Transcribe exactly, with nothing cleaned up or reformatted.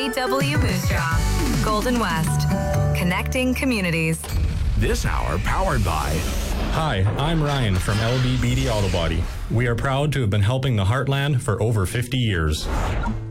W Moose Jaw, Golden West, connecting communities. This hour powered by... Hi, I'm Ryan from L B Beatty Auto Body. We are proud to have been helping the Heartland for over fifty years.